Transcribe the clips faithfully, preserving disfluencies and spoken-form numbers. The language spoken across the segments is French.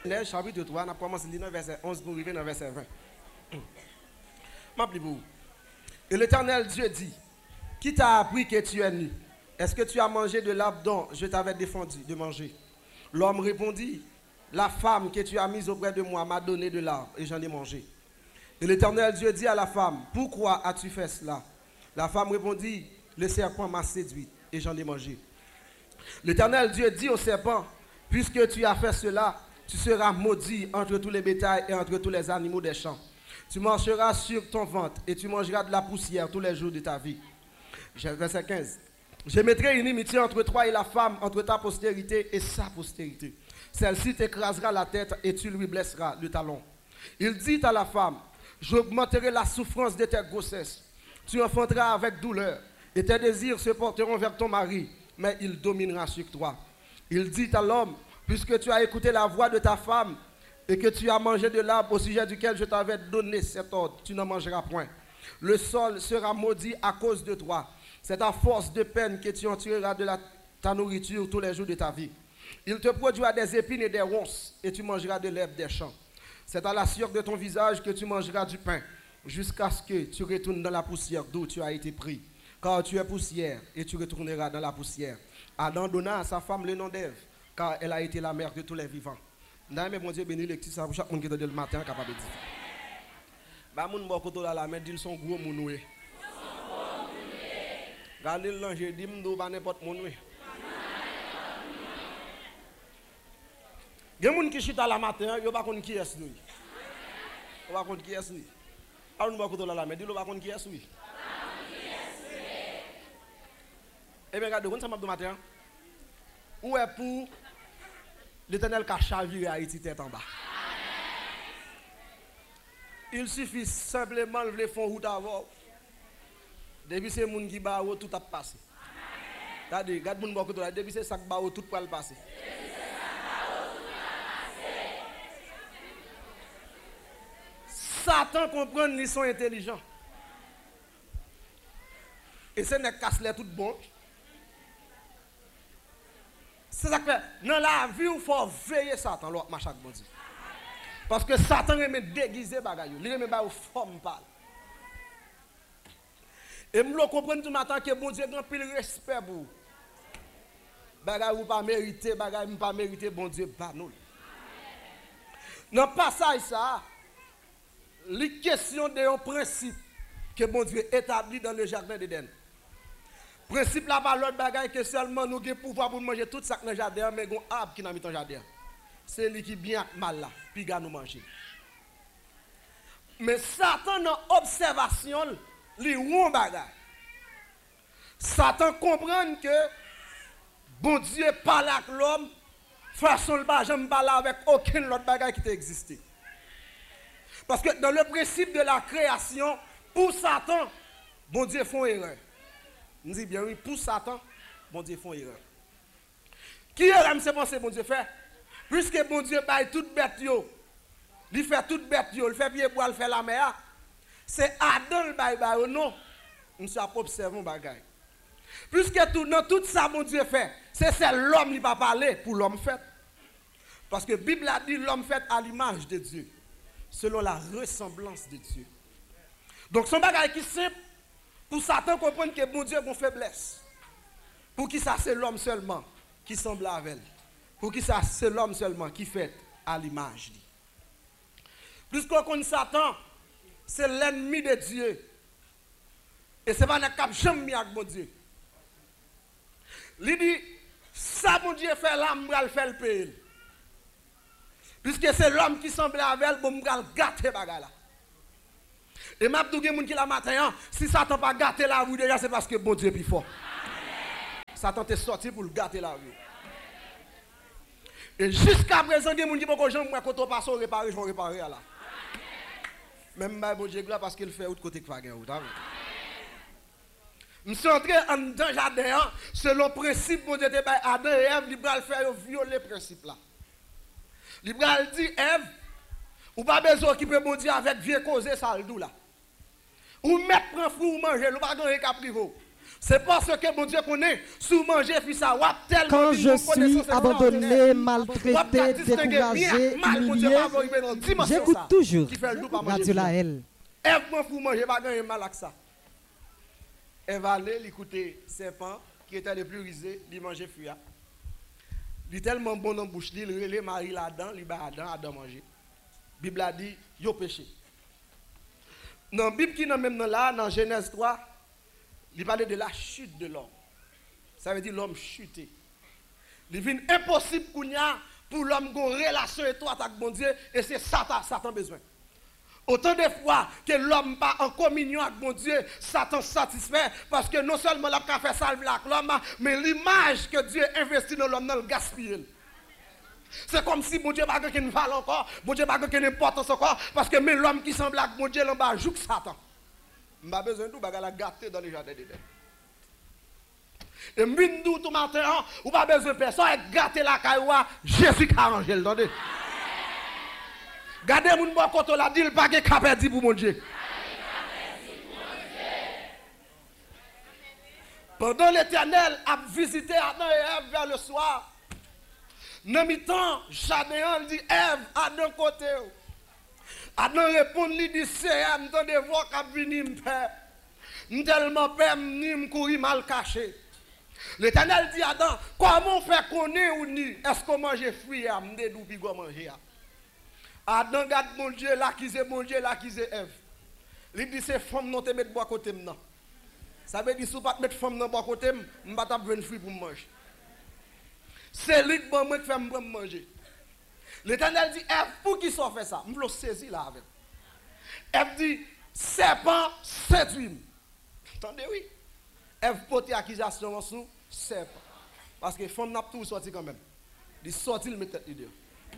Genèse chapitre trois, on a commencé à lire dans verset onze pour arriver dans verset vingt. M'appelez vous. Et l'Éternel Dieu dit, qui t'a appris que tu es nu? Est-ce que tu as mangé de l'arbre dont je t'avais défendu de manger? L'homme répondit, la femme que tu as mise auprès de moi m'a donné de l'arbre et j'en ai mangé. Et l'Éternel Dieu dit à la femme, pourquoi as-tu fait cela? La femme répondit, le serpent m'a séduite et j'en ai mangé. L'Éternel Dieu dit au serpent, puisque tu as fait cela, tu seras maudit entre tous les bétails et entre tous les animaux des champs. Tu marcheras sur ton ventre et tu mangeras de la poussière tous les jours de ta vie. Verset quinze. Je mettrai une inimitié entre toi et la femme, entre ta postérité et sa postérité. Celle-ci t'écrasera la tête et tu lui blesseras le talon. Il dit à la femme, j'augmenterai la souffrance de tes grossesses. Tu enfanteras avec douleur et tes désirs se porteront vers ton mari, mais il dominera sur toi. Il dit à l'homme, puisque tu as écouté la voix de ta femme et que tu as mangé de l'arbre au sujet duquel je t'avais donné cet ordre, tu n'en mangeras point. Le sol sera maudit à cause de toi. C'est à force de peine que tu en tireras de la, ta nourriture tous les jours de ta vie. Il te produira des épines et des ronces, et tu mangeras de l'herbe des champs. C'est à la sueur de ton visage que tu mangeras du pain, jusqu'à ce que tu retournes dans la poussière d'où tu as été pris. Car tu es poussière, et tu retourneras dans la poussière. Adam donna à sa femme le nom d'Ève, car elle a été la mère de tous les vivants. Mais mon Dieu béni l'électrice pour chaque monde qui est le matin capable de dire. Bah moun bokoto la la mais dit son gros mounoué. Regardez l'ange dit m'do pas n'importe mounoué. Gen moun qui chita la matin, yo pas konn qui est lui. Yo pas konn qui est lui. Alors nous bokoto la la mais dit lo pas konn qui est lui. Eh bien regardez, on ça m'a de matin. Où est pour l'Éternel qui a chaviré Haïti tête en bas. Il suffit simplement de faire route avant. Depuis c'est moun qui ba tout a passé. Regardez, regardez moun beaucoup là, depuis c'est sac ba tout pour le passer. Satan comprend ils sont intelligents. Et ce n'est casse les tout bon. C'est ça que dans la vie, il faut veiller Satan, l'autre chaque bon Dieu. Parce que Satan aime déguiser bagaille, il aime ba forme parle. Et me comprendre tout matin que bon Dieu grand pile respect pour. Bagaille ou pas mérité, bagaille ou pas mérité, bon Dieu pas nous. Dans passage ça, les questions de un principe que bon Dieu établit dans le jardin d'Éden. Principe là pas l'autre bagaille que seulement nous avons pouvoir pour manger tout ça dans le jardin mais gon arbre qui dans le jardin. C'est lui qui bien mal là, puis gars nous manger. Mais Satan dans observation, lui rond bagaille. Satan comprend que bon Dieu parle avec l'homme façon le pas jamais parler avec aucun autre bagaille qui existé. Parce que dans le principe de la création, pour Satan, bon Dieu font erreur. Nous disons bien oui, pour Satan, bon Dieu font erreur. Qui est c'est penser bon Dieu fait? Puisque bon Dieu baille toute bête yo, il fait toute bête yo, il fait pied bois, il fait la mer. C'est Adam le baille baille non. Nous sommes observons bagaille. Puisque tout dans tout ça bon Dieu fait, c'est c'est l'homme qui va parler pour l'homme fait. Parce que la Bible a dit l'homme fait à l'image de Dieu, selon la ressemblance de Dieu. Donc son bagaille qui simple. Pour Satan comprendre que bon Dieu a une faiblesse. Pour qui ça c'est l'homme seulement qui semble avec elle. Pour qui ça c'est l'homme seulement qui fait à l'image. Puisqu'on connaît Satan, c'est l'ennemi de Dieu. Et c'est pas un cap jamais avec bon Dieu. Il dit, ça bon Dieu fait l'âme, il fait le pays. Puisque c'est l'homme qui semble avec elle, bon, il va gâter bagala. Et m'a dit que qui la matin, si Satan pas gâter la vie déjà, c'est parce que bon Dieu est plus fort. Satan t'est sorti pour le gâter la vie. Et jusqu'à présent, il y a des gens qui peuvent jamais quand on passe au réparer, ils vont réparer là. Même bon Dieu là parce qu'il fait autre côté que faire route. Je suis entré en dans le jardin selon le principe bon Dieu te bail Adam et Ève, il va faire violer le principe là. Il va dire Ève, ou pas besoin qui peut bon Dieu avec vieux causer ça le dou là. Ou mettre prend fruit ou manger, ou pas gagner cap privo. C'est parce que mon Dieu connaît, sous manger, puis ça, tellement quand je suis abandonné, maltraité, découragé, humilié, j'écoute toujours Radio Laël. Ève m'a fou manger, pas gagner mal avec ça. Ève allait l'écouter serpent qui était le plus risé, il mangeait fuya. Il est tellement bon dans la bouche, il relève Marie là-dedans, il bat Adam, Adam manger. La Bible a dit, yo péché. Dans la Bible qui est même là, dans Genèse trois, il parle de la chute de l'homme. Ça veut dire l'homme chuté. Il devient impossible pour l'homme d'avoir une relation étroite avec mon Dieu, et c'est ça que Satan a besoin. Autant de fois que l'homme pas en communion avec mon Dieu, Satan satisfait parce que non seulement l'homme a fait ça avec l'homme, mais l'image que Dieu investit dans l'homme, dans le gaspille. C'est comme si mon Dieu n'a pas de valeur encore, mon Dieu n'a pas d'importance encore, parce que même l'homme qui semble avec mon Dieu, l'homme va jouer Satan. Je n'ai pas besoin de tout, je vais gâter dans les jardins d'Éden. Et je tout matin, ou pas besoin de personne, gâter la caille, Jésus qui a arrangé, entendez? Gardez mon bon côté là, dit pas que capé dit pour mon Dieu. Pendant l'Éternel a visité Adam et Ève vers le soir. Dans mi-temps, Jardin dit Ève à d'un côté. Adam répond lui dit c'est à m'tendez voir qu'a venir me faire. Tellement peur ni me courir mal caché. L'Éternel dit Adam, comment faire connaître ou ni est-ce qu'on mange fruit à me dédou puis go manger. Adam garde mon Dieu, l'accuse mon Dieu, l'accuse Ève. Il dit c'est femme non te mettre bois côté maintenant. Ça veut dire si vous pas mettre femme dans bois côté, me pas t'a fruit pour manger. C'est lui qui moi qui fait me manger. L'Éternel dit Ève pour qui ça fait ça? Me le saisir là avec. Ève dit serpent séduit. Entendez oui. Ève porte accusation sur serpent. Parce que femme n'a tout sorti quand même. Il sorti le mettre tête dehors.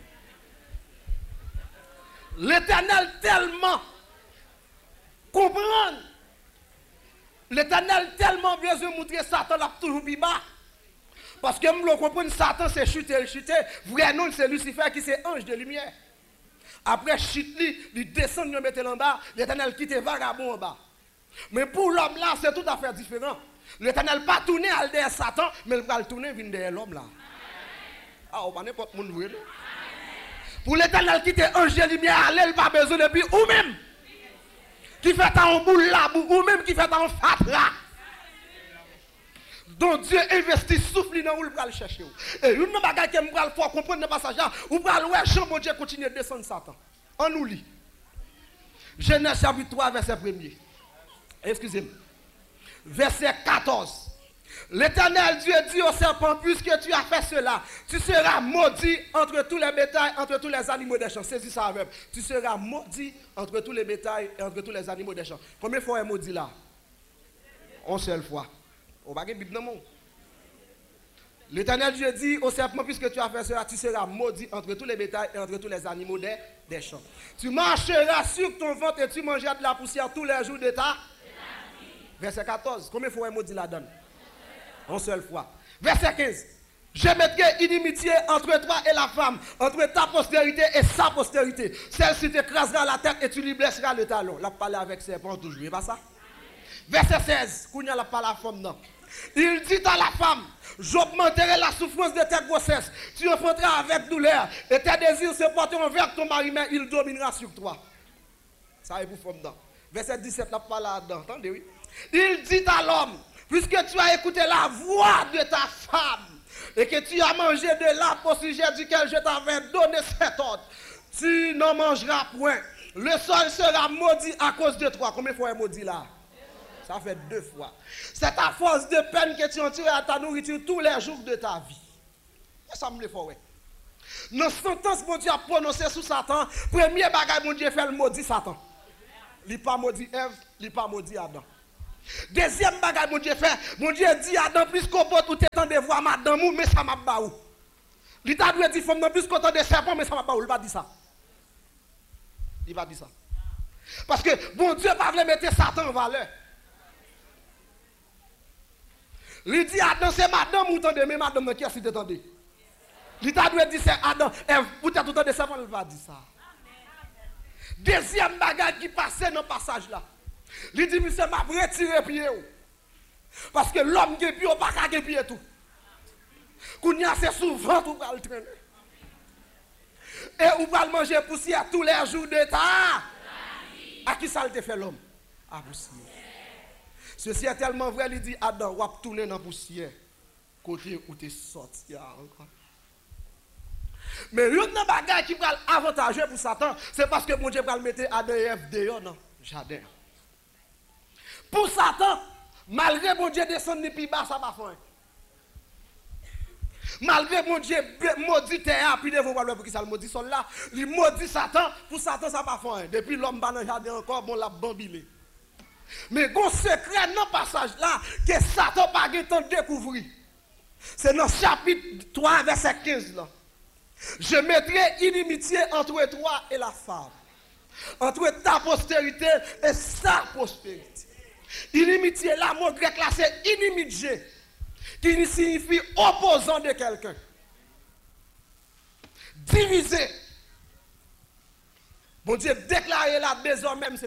L'Éternel tellement comprendre. L'Éternel tellement besoin de montrer Satan là toujours plus bas. Parce que nous comprenons Satan c'est chuter, chuter. Vrai nom c'est Lucifer qui c'est ange de lumière. Après chute il descend il mettre en bas, l'Éternel quitte vagabond en bas. Mais pour l'homme là c'est tout à fait différent. L'Éternel pas tourner à derrière Satan, mais il va le tourner vers derrière l'homme là. Ah, on pas n'importe monde vrai. Pour l'Éternel qui était ange de lumière, elle n'a pas besoin de plus, ou même qui fait un boule là, ou même qui fait un fat là. Donc Dieu investit souffle dans où il va le chercher. Et une bagaille que me faut comprendre le passage là, ou va le voir Jean mon Dieu continue de descendre Satan. On nous lit. Genèse chapitre trois verset premier. Excusez-moi. Verset quatorze. L'Éternel Dieu dit au serpent, puisque tu as fait cela, tu seras maudit entre tous les bétails, entre tous les animaux des champs. Saisis ça avec. Tu seras maudit entre tous les bétails et entre tous les animaux des champs. Combien de fois est maudit là? Une seule fois. On va Bible dans le monde. L'Éternel Dieu dit au serpent, puisque tu as fait cela, tu seras maudit entre tous les bétails et entre tous les animaux des, des champs. Tu marcheras sur ton ventre et tu mangeras de la poussière tous les jours de ta. Verset quatorze. Combien de fois est maudit là-dedans? Une seule fois. Verset quinze. Je mettrai inimitié entre toi et la femme, entre ta postérité et sa postérité. Celle-ci t'écrasera la tête et tu lui blesseras le talon. La parler avec serpent toujours, pas ça? Verset seize. Kounya la parle à la femme non. Il dit à la femme, j'augmenterai la souffrance de ta grossesse. Tu enfanteras avec douleur et tes désirs se porteront vers ton mari, mais il dominera sur toi. Ça est pour femme non. Verset dix-sept, la parle là-dedans. Entendez, oui? Il dit à l'homme, puisque tu as écouté la voix de ta femme et que tu as mangé de l'arbre au sujet duquel je t'avais donné cet ordre, tu n'en mangeras point. Le sol sera maudit à cause de toi. Combien de fois est maudit là? Ça fait deux fois. C'est à force de peine que tu en tires à ta nourriture tous les jours de ta vie. Ça me le faut, ouais. Dans sentence, mon Dieu a prononcé sous Satan, premier bagage, mon Dieu fait le maudit Satan. Il n'est pas maudit Ève, il n'est pas maudit Adam. Deuxième bagage, mon Dieu fait, mon Dieu dit Adam, plus qu'on peut tout étant de voir madame, mais ça m'a pas où. Il t'a dit, femme, non plus qu'on entend des serpents, mais ça m'a pas où. Il va dire ça. Il va dire ça. Parce que, bon Dieu, pas voulu mettre Satan en valeur. Il dit Adam, c'est madame ou t'entendez, mais madame, qui est-ce que t'entendez? Il t'a dit, c'est Adam, Ève, ou t'as tout le temps des serpents, il va dire ça. Deuxième bagage qui passait dans le passage là. Il dit, monsieur, m'a retiré pied. Parce que l'homme qui est pied, pas qu'à pied tout. Qu'on y a c'est souvent tout va le traîner. Et on va manger poussière tous les jours de ta. À qui ça le fait l'homme? À poussière. Ceci est tellement vrai, il dit Adam, on va tourner dans la poussière. Côté où tu es sorti encore. Mais l'autre bagage qui va avantager pour Satan, c'est parce que mon Dieu va le mettre Adam et Ève dehors dans le jardin. Pour Satan, malgré mon Dieu descendre plus bas, ça va faire. Malgré mon Dieu maudit terre, puis devant voir pour qui ça le maudit sol là, il maudit Satan, pour Satan ça va faire. Depuis l'homme va dans le jardin encore, bon l'a bambilé. Mais un secret dans le passage là, que Satan n'a pas eu le temps de découvrir. C'est dans le chapitre trois, verset quinze là. Je mettrai inimitié entre toi et la femme, entre ta postérité et sa postérité. Inimitié, là, mot grec là, c'est inimitié, qui signifie opposant de quelqu'un. Divisé. Bon Dieu, déclaré là, désormais, c'est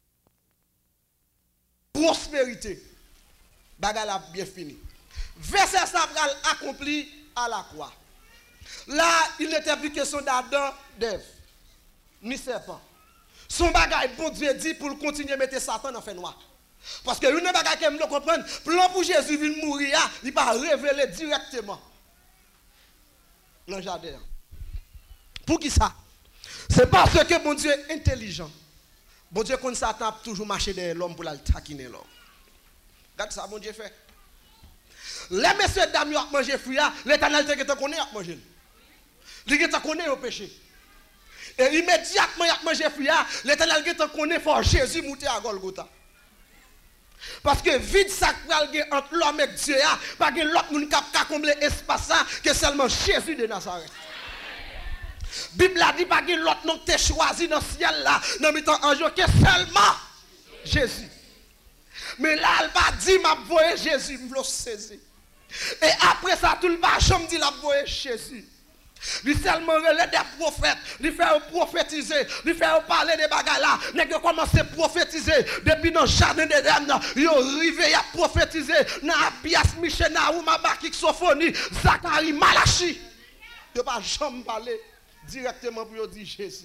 prospérité. Bagal a bien fini. Verset sabral accompli à la croix. Là, il n'était plus question d'Adam, d'Ève, ni serpent. Son bagage, bon Dieu dit pour continuer à mettre Satan dans fait noir. Parce que une bagage qui me comprendre, plan pour Jésus venir mourir, il va révéler directement dans le jardin. Pour qui ça? C'est parce que bon Dieu est intelligent. Bon Dieu, quand Satan a toujours marché derrière l'homme pour la taquiner l'homme. Regarde ça, bon Dieu fait. Les messieurs dames qui ont mangé fruit, l'Éternel te connaît à manger. Il te connaît au péché. Et immédiatement, il a mangé fruit, l'Éternel te connaît pour Jésus monter à Golgotha. Parce que vide ça entre l'homme et Dieu, pas que l'autre monde qui combler l'espace que seulement Jésus de Nazareth. La Bible a dit pas que l'autre nom que tu choisi dans le ciel là, dans le temps en jour, que seulement Jésus. Mais là, elle va dire, m'a voyé Jésus, je l'ai saisi. Et après ça, tout le monde dit, la voyé Jésus. Lui seulement relève des prophètes, lui faire prophétiser, lui faire parler des bagages là. N'est que commencer à prophétiser depuis dans le jardin des dames, il arrivé à prophétiser dans Abias, Michel, Naouma, Bakik, Sophonie, Zacharie, Malachi. Il ne va pas jamais parler directement pour dire Jésus.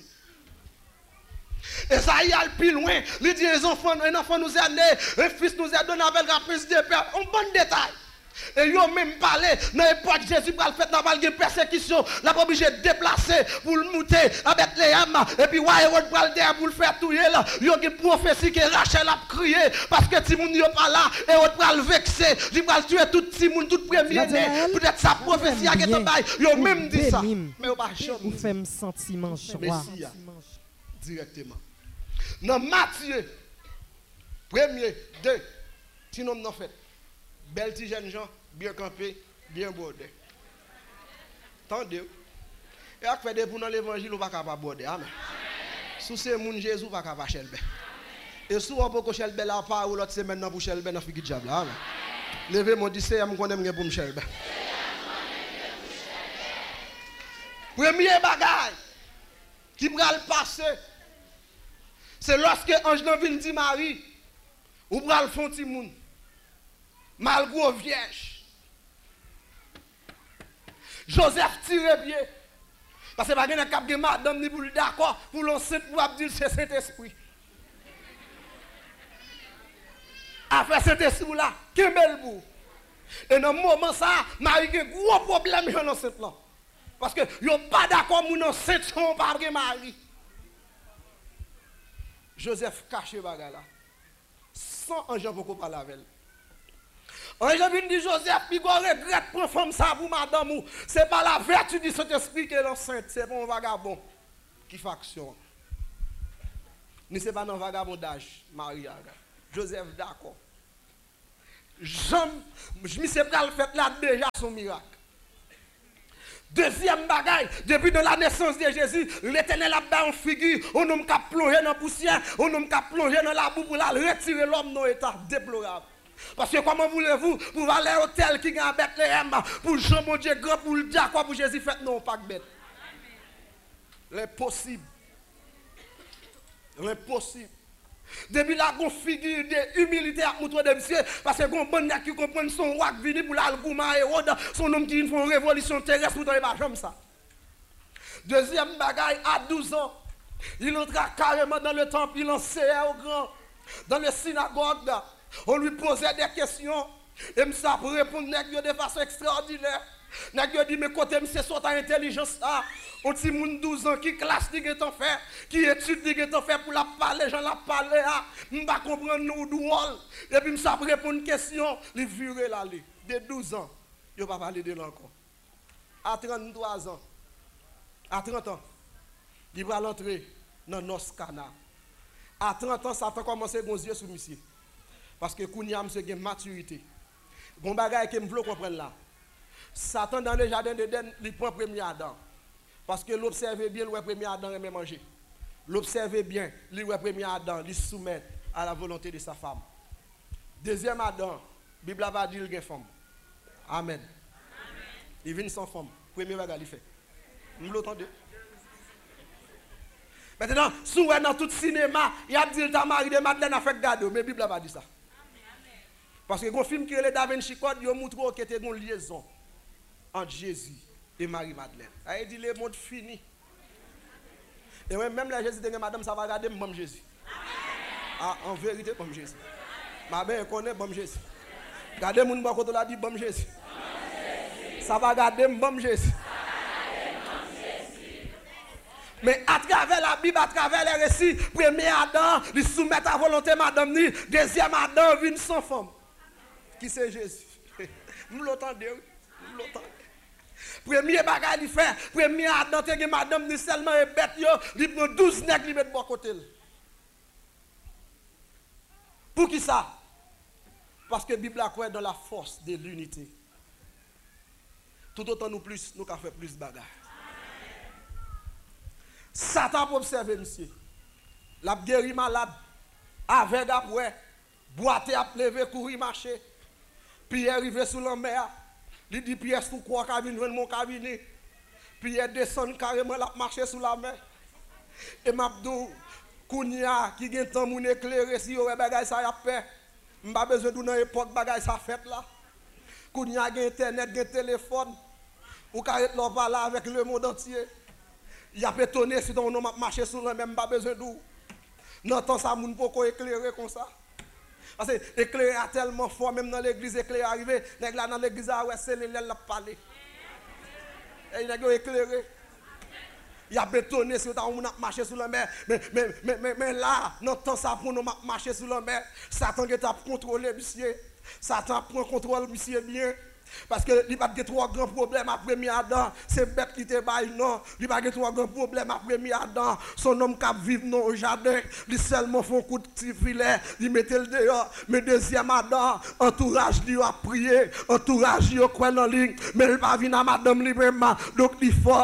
Et ça y a le plus loin, il dit les enfants, un enfant nous est né, un fils nous est donné avec la prise de père, un bon détail. Et ils ont même parlé, dans l'époque Jésus va le faire dans la persécution, la pas obligé de déplacer pour le monter avec les âmes, et puis ouais, on va le dire pour le faire touiller là. Ils ont une prophétie que Rachel a crié parce que Timoun n'est pas là, et on va le vexer, il va tuer tout Timoun, tout premier né. Peut-être sa prophétie a été bail, ils ont même dit ça. Mais on va jamais. Vous faites sentiment joie. Directement. Dans Matthieu, premier, deux, sinon non fait. Bel petit jeune gens, bien campé, bien bordé. Tendez. Et après des pour dans l'évangile, on va pas border. Amen. Sous ces moun Jésus va pas chelbe. Et sous on peut chelbe la pas ou l'autre semaine pour chelbe dans figi diable. Amen. Levez mon dit c'est me connais pour me chelbe. Premier bagage qui va le passer. C'est lorsque ange vient dit Marie, ou va le font ti moun. Malgré vierge. Joseph tire bien. Parce que pas de cap de madame ni pour d'accord pour l'enceinte pour dire c'est Saint-Esprit. Après cet esprit là, Kembel bou. Et dans le moment ça, Marie a un gros problème dans l'enceinte là. Parce que yo pas d'accord mon enceinte son pas Marie. Joseph cache bagarre là. Sans ange pour parler avec elle. Ange vient dire Joseph, puis qu'on regrette pour femme ça pour madame ou. C'est pas la vertu du Saint-Esprit qui est l'enceinte, c'est pas un vagabond qui fait action. Ni c'est pas un vagabondage, Maria. Joseph d'accord. Je me suis fait là déjà son miracle. Deuxième bagaille, depuis de la naissance de Jésus, l'Éternel a fait une figure, on nous a plongé dans la poussière, on nous a plongé dans la boue pour la retirer l'homme dans l'état déplorable. Parce que comment voulez-vous, pour aller à l'hôtel qui est à Bethléem, pour Jean mon Dieu grand, pour le dire quoi pour Jésus fait, non, pas que bête. L'impossible. L'impossible. Depuis la figure de humilité à montré de monsieur parce que gon bon qui comprend son roi qui vient pour l'algouma Hérode, son homme qui font révolution terrestre pour dans les jamais ça. Deuxième bagaille, à douze ans, il entra carrément dans le temple, il enseignait au grand, dans le synagogue, on lui posait des questions, et ça pour répondre de façon extraordinaire. Nèg yo dit mais côté monsieur soit ta intelligence là, on petit moun douze ans qui classe dit que fait, qui étude dit que fait pour la parler, j'en la parler ah, m'pa comprendre nous douol. Et puis ça pour répondre question, li viré là li, de douze ans, yo pas parler de là encore. À trente-trois ans, à trente ans, il va l'entrer dans nos Cana. À trente ans, Satan commence à gonzier sur monsieur. Parce que kounya monsieur gen maturité. Bon bagay que m'vlo comprendre là. Satan dans le jardin d'Éden, il prend premier Adam. Parce que l'observer bien, le premier Adam aimait manger. L'observer bien, le premier Adam, il soumet à la volonté de sa femme. Deuxième Adam, la Bible va dire qu'il y a une femme. Amen. Il vient sans femme. Premier bagage, il fait. Vous l'entendez? Maintenant, si vous êtes dans tout cinéma, il y a dit que ta mari de Madeleine a fait garder, mais la Bible va dire ça. Parce que le film qui est le Da Vinci Code, il montre qu'il y a une liaison entre Jésus et Marie-Madeleine. Il dit le monde fini. Et même là, Jésus dit madame, ça va regarder bon Jésus. Ah, en vérité, bon Jésus. Ma mère connaît bon Jésus. Regardez mon bon côté là dit bon Jésus. Ça va regarder bon Jésus. Mais à travers la Bible, à travers les récits, premier Adam, il soumet à volonté madame ni, deuxième Adam vient sans femme. Qui c'est Jésus? Vous l'entendez? Vous l'entendez? Premier bagage il fait, premier Adam te madame ni seulement est bête yo, il prend douze nègres, il met de bon côté. Pour qui ça? Parce que la Bible a croit dans la force de l'unité. Tout autant nous plus, nous avons fait plus de bagages. Satan pour observer monsieur. La guéri malade, avec après, boiter à lever, courir, marcher. Pierre arrive sous la mer. Il dit Pierre sous quoi cabine joindre mon cabinet. Pierre descend carrément la marcher sous la mer. Et m'abdou Kounia qui gen temps moun éclairer si yo bagay ça y a fait. M'pa besoin de dans époque bagay ça fait là. Kounia gen internet, gen téléphone. Ou ka être là parler avec le monde entier. Il a pétonné si on a marché sous la mer, m'pa besoin d'ou. Non temps ça moun poko éclairer comme ça. Parce que l'éclair a tellement fort, même dans l'église, l'éclair arrivé, nèg là dans l'église, ouais, c'est les l'a parlé. Et il a éclairé. Il a bétonné si on a marché sur la mer. Mais, mais, mais, mais, mais là, dans temps ça pour nous marcher sur la mer, Satan a contrôlé monsieur. Satan prend contrôle monsieur bien. Parce que il pas de trois grands problèmes à premier Adam, c'est bête qui te baille non, il pas de trois grands problèmes à premier Adam, son homme qui vit non au jardin, il seulement font coup de petit filet, il mettait le dehors, mais deuxième Adam, entourage lui a prié, entourage lui a croit en ligne, mais il pas venir à madame librement, donc il faut